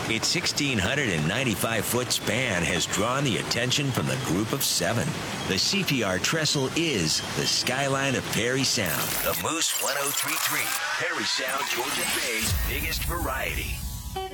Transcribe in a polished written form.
Its 1,695-foot span has drawn the attention from the Group of Seven. The CPR trestle is the skyline of Perry Sound. The Moose 1033, Perry Sound, Georgian Bay's biggest variety.